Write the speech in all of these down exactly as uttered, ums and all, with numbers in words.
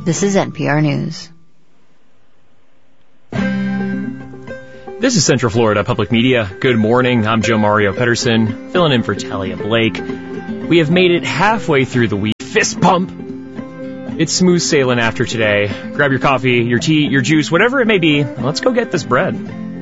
This is N P R News. This is Central Florida Public Media. Good morning. I'm Joe Mario Pedersen, filling in for Talia Blake. We have made it halfway through the week. Fist pump! It's smooth sailing after today. Grab your coffee, your tea, your juice, whatever it may be. Let's go get this bread.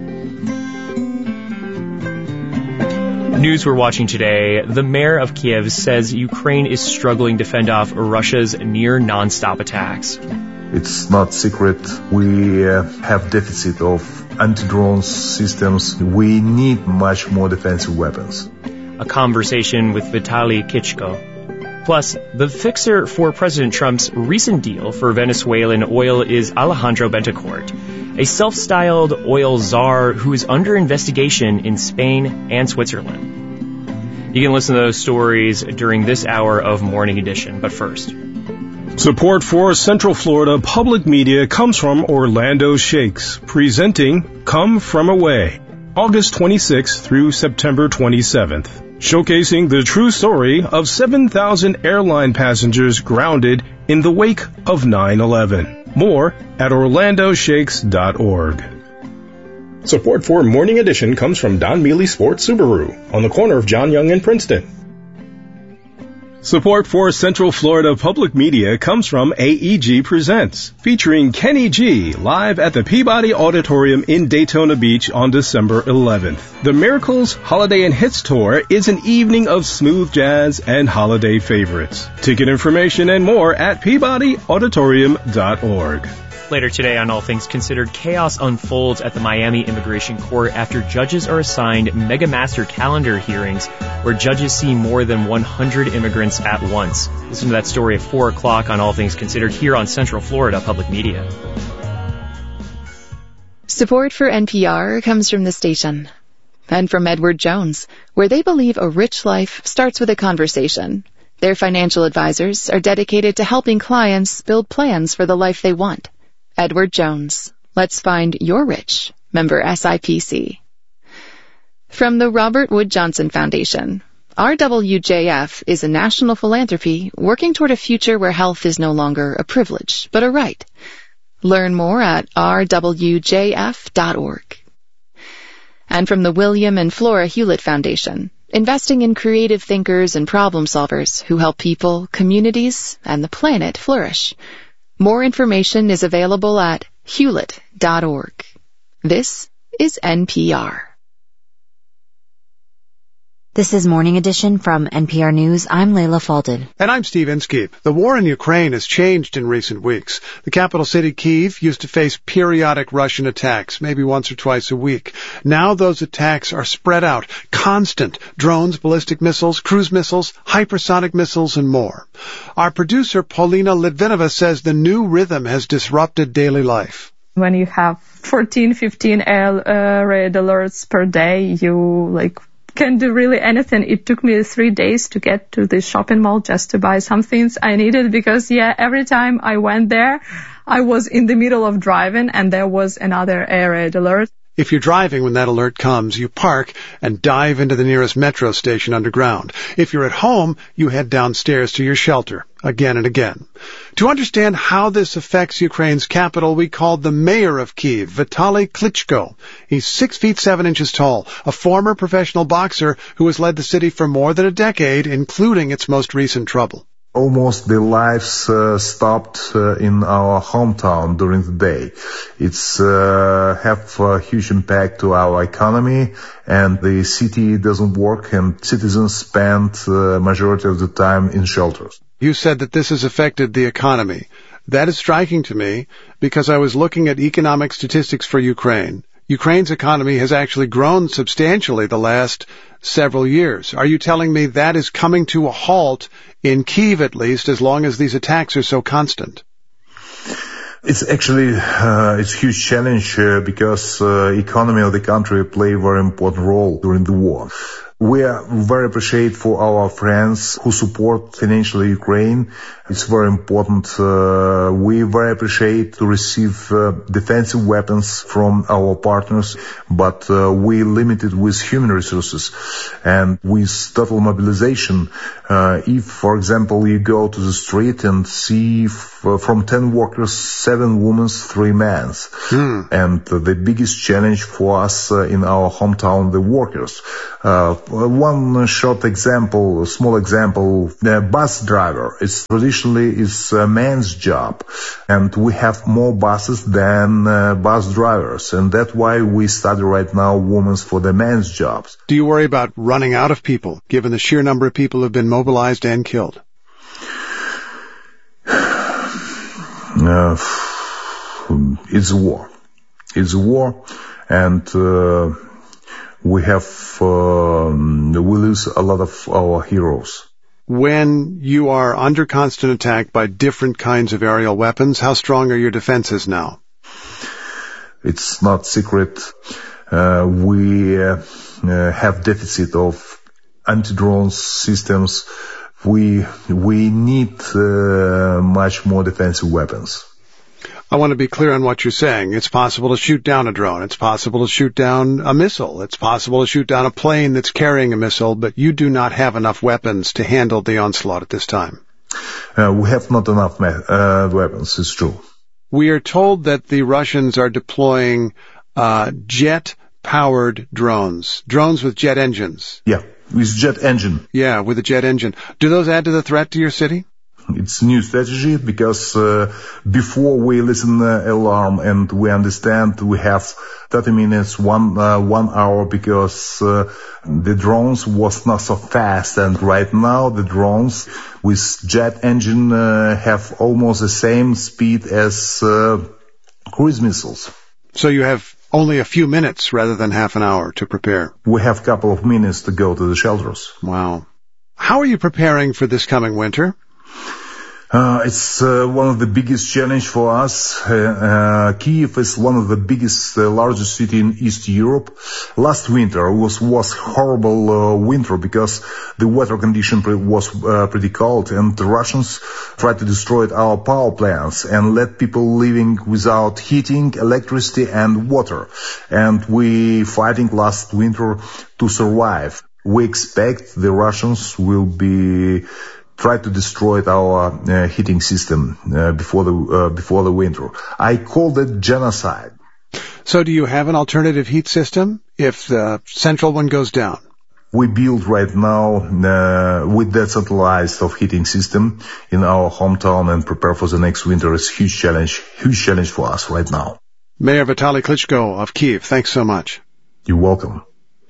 News we're watching today. The mayor of Kiev says Ukraine is struggling to fend off Russia's near non-stop attacks. It's not secret. We uh, have deficit of anti-drone systems. We need much more defensive weapons. A conversation with Vitaly Klitschko. Plus, the fixer for President Trump's recent deal for Venezuelan oil is Alejandro Betancourt, a self-styled oil czar who is under investigation in Spain and Switzerland. You can listen to those stories during this hour of Morning Edition, but first. Support for Central Florida Public Media comes from Orlando Shakes, presenting Come From Away, August twenty-sixth through September twenty-seventh, showcasing the true story of seven thousand airline passengers grounded in the wake of nine eleven. More at orlando shakes dot org. Support for Morning Edition comes from Don Mealy Sports Subaru on the corner of John Young and Princeton. Support for Central Florida Public Media comes from A E G Presents, featuring Kenny G live at the Peabody Auditorium in Daytona Beach on December eleventh. The Miracles Holiday and Hits Tour is an evening of smooth jazz and holiday favorites. Ticket information and more at peabody auditorium dot org. Later today on All Things Considered, chaos unfolds at the Miami Immigration Court after judges are assigned mega master calendar hearings where judges see more than one hundred immigrants at once. Listen to that story at four o'clock on All Things Considered here on Central Florida Public Media. Support for N P R comes from the station and from Edward Jones, where they believe a rich life starts with a conversation. Their financial advisors are dedicated to helping clients build plans for the life they want. Edward Jones. Let's find your rich. Member S I P C. From the Robert Wood Johnson Foundation. R W J F is a national philanthropy working toward a future where health is no longer a privilege, but a right. Learn more at r w j f dot org. And from the William and Flora Hewlett Foundation. Investing in creative thinkers and problem solvers who help people, communities, and the planet flourish. More information is available at hewlett dot org. This is N P R. This is Morning Edition from N P R News. I'm Layla Falded. And I'm Steve Inskeep. The war in Ukraine has changed in recent weeks. The capital city, Kyiv, used to face periodic Russian attacks, maybe once or twice a week. Now those attacks are spread out, constant. Drones, ballistic missiles, cruise missiles, hypersonic missiles, and more. Our producer, Paulina Litvinova, says the new rhythm has disrupted daily life. When you have fourteen, fifteen uh, red alerts per day, you, like, can do really anything. It took me three days to get to the shopping mall just to buy some things I needed because, yeah, every time I went there, I was in the middle of driving and there was another air raid alert. If you're driving when that alert comes, you park and dive into the nearest metro station underground. If you're at home, you head downstairs to your shelter again and again. To understand how this affects Ukraine's capital, we called the mayor of Kyiv, Vitaly Klitschko. He's six feet seven inches tall, a former professional boxer who has led the city for more than a decade, including its most recent trouble. Almost the lives uh, stopped uh, in our hometown during the day. It's uh, have a huge impact to our economy, and the city doesn't work, and citizens spend the uh, majority of the time in shelters. You said that this has affected the economy. That is striking to me because I was looking at economic statistics for Ukraine. Ukraine's economy has actually grown substantially the last several years. Are you telling me that is coming to a halt, in Kyiv at least, as long as these attacks are so constant? It's actually uh, it's a huge challenge uh, because uh, economy of the country play a very important role during the war. We are very appreciative for our friends who support financially Ukraine. It's very important. Uh, we very appreciate to receive uh, defensive weapons from our partners, but uh, we limited with human resources and with total mobilization. Uh, if, for example, you go to the street and see f- from ten workers, seven women, three men, hmm. and uh, the biggest challenge for us uh, in our hometown, the workers. Uh, one short example, a small example, the bus driver is traditionally is a man's job, and we have more buses than uh, bus drivers, and that's why we study right now women for the men's jobs. Do you worry about running out of people, given the sheer number of people who have been mobilized and killed? Uh, it's a war. It's a war, and uh, we have uh, we lose a lot of our heroes. When you are under constant attack by different kinds of aerial weapons, how strong are your defenses now? It's not secret. Uh, we uh, uh, have deficit of anti-drone systems. We we need uh, much more defensive weapons. I want to be clear on what you're saying. It's possible to shoot down a drone. It's possible to shoot down a missile. It's possible to shoot down a plane that's carrying a missile, but you do not have enough weapons to handle the onslaught at this time. Uh, we have not enough uh, weapons, it's true. We are told that the Russians are deploying uh, jet-powered drones, drones with jet engines. Yeah, with jet engine. Yeah, with a jet engine. Do those add to the threat to your city? It's a new strategy because uh, before we listen uh, alarm and we understand we have thirty minutes, one uh, one hour because uh, the drones was not so fast, and right now the drones with jet engine uh, have almost the same speed as uh, cruise missiles. So you have only a few minutes rather than half an hour to prepare. We have a couple of minutes to go to the shelters. Wow. How are you preparing for this coming winter? Uh, it's uh, one of the biggest challenge for us. Uh, uh, Kyiv is one of the biggest, uh, largest city in East Europe. Last winter was was horrible uh, winter because the weather condition pre- was uh, pretty cold, and the Russians tried to destroy our power plants and let people living without heating, electricity, and water. And we fighting last winter to survive. We expect the Russians will be try to destroy our uh, heating system uh, before the uh, before the winter. I call it genocide. So do you have an alternative heat system if the central one goes down? We build right now uh, with decentralized of heating system in our hometown and prepare for the next winter. It's a huge challenge, huge challenge for us right now. Mayor Vitaly Klitschko of Kyiv, thanks so much. You're welcome.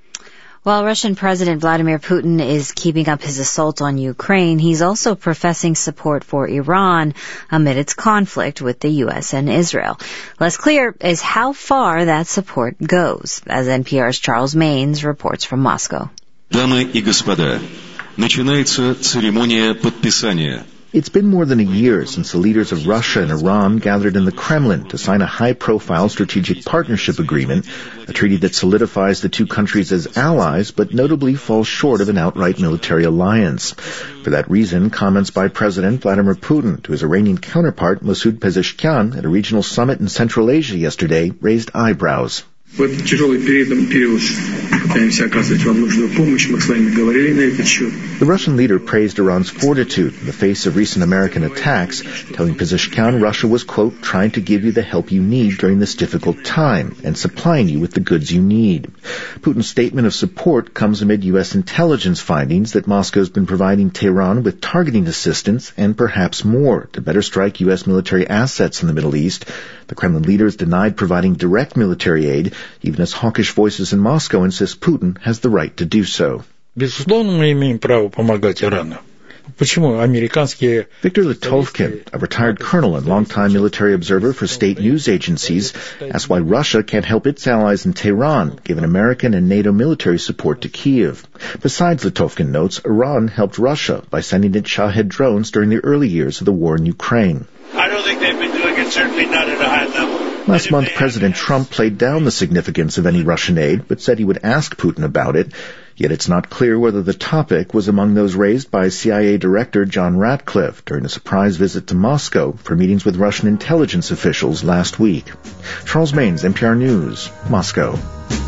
While Russian President Vladimir Putin is keeping up his assault on Ukraine, he's also professing support for Iran amid its conflict with the U S and Israel. Less clear is how far that support goes, as N P R's Charles Maynes reports from Moscow. Дамы и господа, начинается церемония подписания. It's been more than a year since the leaders of Russia and Iran gathered in the Kremlin to sign a high-profile strategic partnership agreement, a treaty that solidifies the two countries as allies, but notably falls short of an outright military alliance. For that reason, comments by President Vladimir Putin to his Iranian counterpart Masoud Pezeshkian at a regional summit in Central Asia yesterday raised eyebrows. В этот тяжелый период, период пытаемся оказывать вам нужную помощь. Мы с вами говорили на этот счет. The Russian leader praised Iran's fortitude in the face of recent American attacks, telling Pezeshkian Russia was, quote, trying to give you the help you need during this difficult time and supplying you with the goods you need. Putin's statement of support comes amid U S intelligence findings that Moscow's been providing Tehran with targeting assistance and perhaps more to better strike U S military assets in the Middle East. The Kremlin leaders denied providing direct military aid, even as hawkish voices in Moscow insist Putin has the right to do so. Безусловно, мы имеем право помогать Ирану. Почему американские... Viktor Litovkin, a retired colonel and longtime military observer for state news agencies, asked why Russia can't help its allies in Tehran, given American and NATO military support to Kyiv. Besides, Litovkin notes, Iran helped Russia by sending its Shahed drones during the early years of the war in Ukraine. I don't think they've been doing it, certainly not at a high level. Last month, President Trump played down the significance of any Russian aid, but said he would ask Putin about it. Yet it's not clear whether the topic was among those raised by C I A Director John Ratcliffe during a surprise visit to Moscow for meetings with Russian intelligence officials last week. Charles Maines, N P R News, Moscow.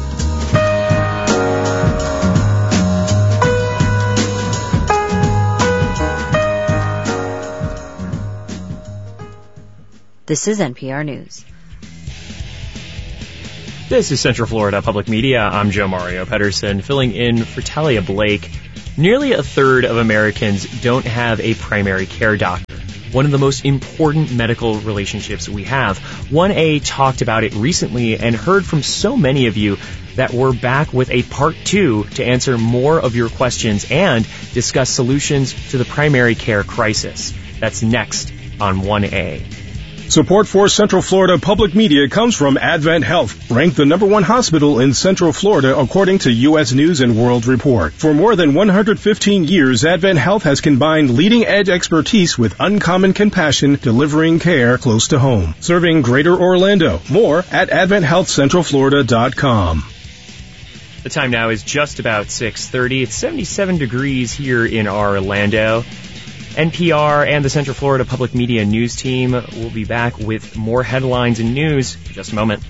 This is N P R News. This is Central Florida Public Media. I'm Joe Mario Pedersen, filling in for Talia Blake. Nearly a third of Americans don't have a primary care doctor, one of the most important medical relationships we have. one A talked about it recently and heard from so many of you that we're back with a part two to answer more of your questions and discuss solutions to the primary care crisis. That's next on one A. Support for Central Florida Public Media comes from Advent Health, ranked the number one hospital in Central Florida according to U S News and World Report. For more than one hundred fifteen years, Advent Health has combined leading-edge expertise with uncommon compassion, delivering care close to home. Serving Greater Orlando. More at advent health central florida dot com. The time now is just about six thirty. It's seventy-seven degrees here in Orlando. N P R and the Central Florida Public Media News Team will be back with more headlines and news in just a moment.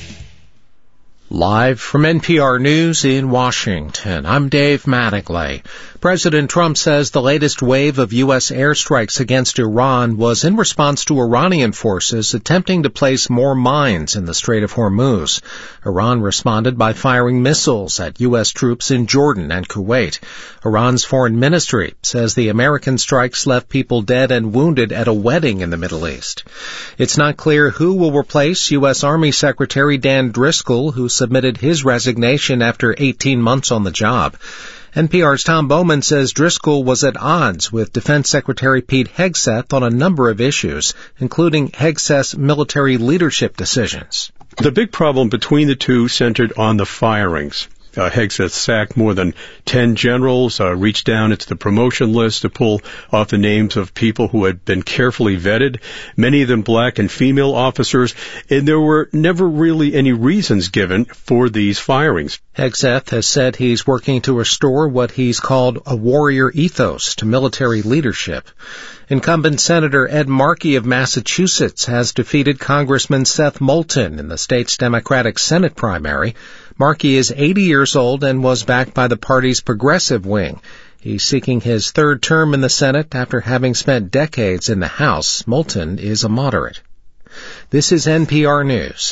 Live from N P R News in Washington, I'm Dave Mattingly. President Trump says the latest wave of U S airstrikes against Iran was in response to Iranian forces attempting to place more mines in the Strait of Hormuz. Iran responded by firing missiles at U S troops in Jordan and Kuwait. Iran's foreign ministry says the American strikes left people dead and wounded at a wedding in the Middle East. It's not clear who will replace U S Army Secretary Dan Driscoll, who submitted his resignation after eighteen months on the job. N P R's Tom Bowman says Driscoll was at odds with Defense Secretary Pete Hegseth on a number of issues, including Hegseth's military leadership decisions. The big problem between the two centered on the firings. Uh, Hegseth sacked more than ten generals, uh, reached down into the promotion list to pull off the names of people who had been carefully vetted, many of them black and female officers, and there were never really any reasons given for these firings. Hegseth has said he's working to restore what he's called a warrior ethos to military leadership. Incumbent Senator Ed Markey of Massachusetts has defeated Congressman Seth Moulton in the state's Democratic Senate primary. Markey is eighty years old and was backed by the party's progressive wing. He's seeking his third term in the Senate after having spent decades in the House. Moulton is a moderate. This is N P R News.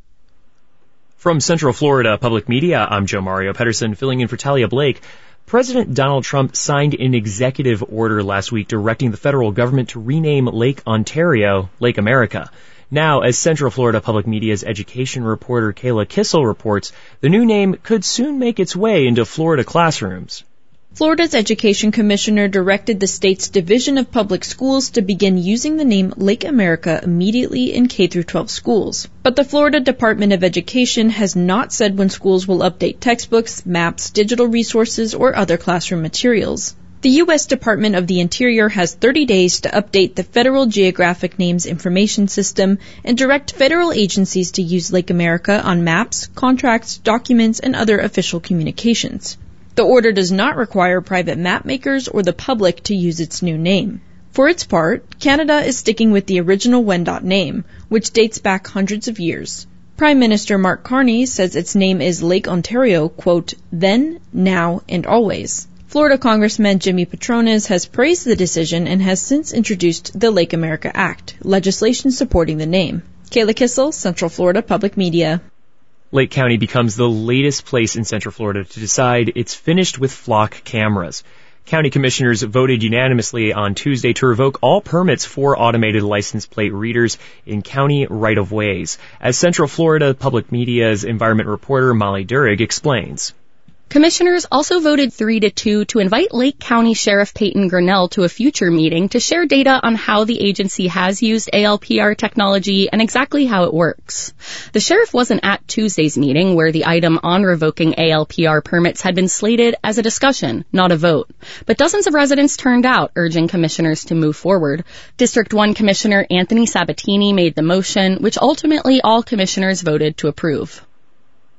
From Central Florida Public Media, I'm Joe Mario Pedersen, filling in for Talia Blake. President Donald Trump signed an executive order last week directing the federal government to rename Lake Ontario Lake America. Now, as Central Florida Public Media's education reporter Kayla Kissel reports, the new name could soon make its way into Florida classrooms. Florida's Education Commissioner directed the state's Division of Public Schools to begin using the name Lake America immediately in K through twelve schools. But the Florida Department of Education has not said when schools will update textbooks, maps, digital resources, or other classroom materials. The U S Department of the Interior has thirty days to update the Federal Geographic Names Information System and direct federal agencies to use Lake America on maps, contracts, documents, and other official communications. The order does not require private map makers or the public to use its new name. For its part, Canada is sticking with the original Wendat name, which dates back hundreds of years. Prime Minister Mark Carney says its name is Lake Ontario, quote, then, now, and always. Florida Congressman Jimmy Patronis has praised the decision and has since introduced the Lake America Act, legislation supporting the name. Kayla Kissel, Central Florida Public Media. Lake County becomes the latest place in Central Florida to decide it's finished with flock cameras. County commissioners voted unanimously on Tuesday to revoke all permits for automated license plate readers in county right-of-ways. As Central Florida Public Media's environment reporter Molly Durig explains. Commissioners also voted three to two to invite Lake County Sheriff Peyton Grinnell to a future meeting to share data on how the agency has used A L P R technology and exactly how it works. The sheriff wasn't at Tuesday's meeting, where the item on revoking A L P R permits had been slated as a discussion, not a vote. But dozens of residents turned out, urging commissioners to move forward. District one Commissioner Anthony Sabatini made the motion, which ultimately all commissioners voted to approve.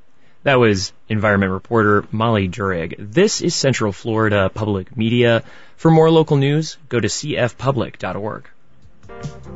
That was environment reporter Molly Durig. This is Central Florida Public Media. For more local news, go to c f public dot org.